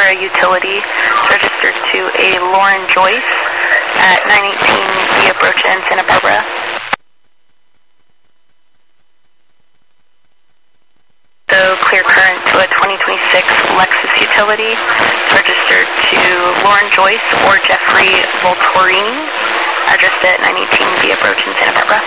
for a utility. It's registered to a Lauren Joyce at 918 Via Brocha in Santa Barbara. So clear current to a 2026 Lexus utility. It's registered to Lauren Joyce or Jeffrey Voltorini, addressed at 918 Via Brocha in Santa Barbara.